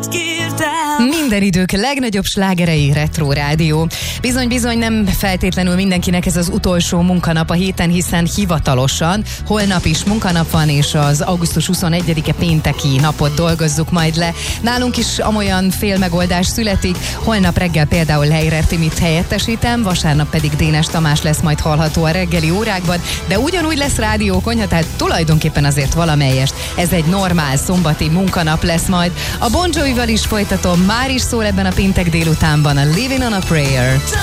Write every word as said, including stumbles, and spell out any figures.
Minden idők legnagyobb slágerei Retro Rádió. Bizony-bizony nem feltétlenül mindenkinek ez az utolsó munkanap a héten, hiszen hivatalosan holnap is munkanap van, és az augusztus huszonegyedike pénteki napot dolgozzuk majd le. Nálunk is amolyan félmegoldás születik. Holnap reggel például Leirer Timit helyettesítem, vasárnap pedig Dénes Tamás lesz majd hallható a reggeli órákban, de ugyanúgy lesz rádiókonyha, tehát tulajdonképpen azért valamelyest. Ez egy normál szombati munkanap lesz majd. A Bon Jovival is folytatom, már is szól ebben a péntek délutánban a Living on a Prayer.